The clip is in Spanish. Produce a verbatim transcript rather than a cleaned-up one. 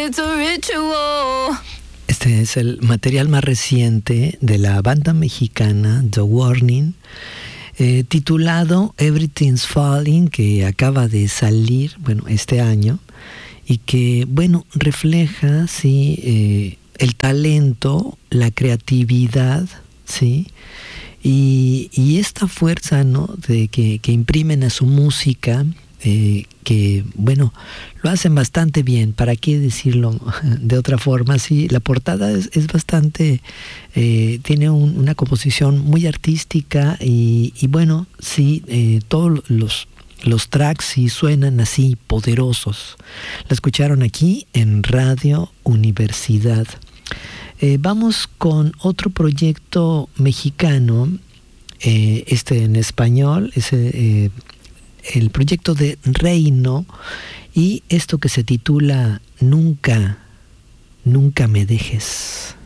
it's a ritual. Este es el material más reciente de la banda mexicana The Warning, eh, titulado Everything's Falling, que acaba de salir, bueno, este año, y que, bueno, refleja, sí, eh, el talento, la creatividad, sí, y, y esta fuerza, ¿no?, de que, que imprimen a su música, eh, que, bueno, lo hacen bastante bien. ¿Para qué decirlo de otra forma? Sí, la portada es, es bastante, eh, tiene un, una composición muy artística y, y bueno, sí, eh, todos los los tracks sí suenan así poderosos. La escucharon aquí en Radio Universidad. Eh, vamos con otro proyecto mexicano, eh, este en español, es eh, el proyecto de Reino, y esto que se titula Nunca, nunca me dejes.